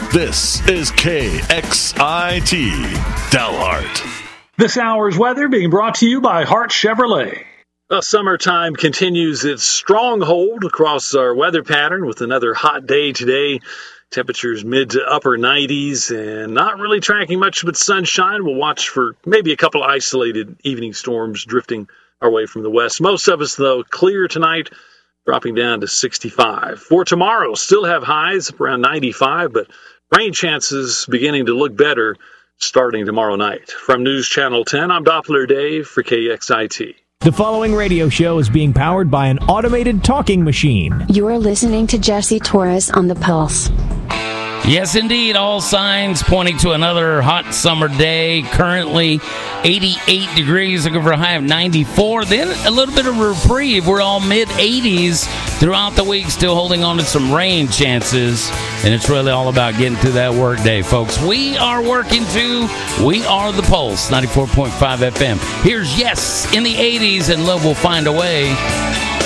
This is KXIT Dalhart. This hour's weather being brought to you by Hart Chevrolet. Summertime continues its stronghold across our weather pattern with another hot day today. Temperatures mid to upper 90s and not really tracking much but sunshine. We'll watch for maybe a couple of isolated evening storms drifting our way from the west. Most of us, though, clear tonight, dropping down to 65. For tomorrow, still have highs up around 95, but rain chances beginning to look better starting tomorrow night. From News Channel 10, I'm Doppler Dave for KXIT. The following radio show is being powered by an automated talking machine. You are listening to Jesse Torres on The Pulse. Yes, indeed. All signs pointing to another hot summer day. Currently 88 degrees, looking for a high of 94. Then a little bit of reprieve. We're all mid-80s throughout the week, still holding on to some rain chances. And it's really all about getting through that work day, folks. We are working too. We are The Pulse, 94.5 FM. Here's Yes in the 80s, and Love Will Find a Way.